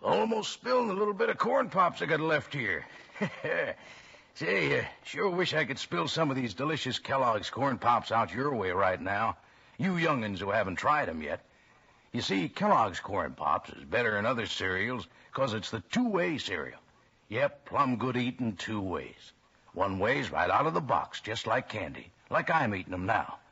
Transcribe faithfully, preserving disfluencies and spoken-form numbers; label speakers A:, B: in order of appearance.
A: Almost spilled a little bit of corn pops I got left here. Say, uh, sure wish I could spill some of these delicious Kellogg's corn pops out your way right now. You young'uns who haven't tried 'em yet. You see, Kellogg's corn pops is better than other cereals 'cause it's the two-way cereal. Yep, plumb good eating two ways. One way's right out of the box, just like candy, like I'm eating 'em now.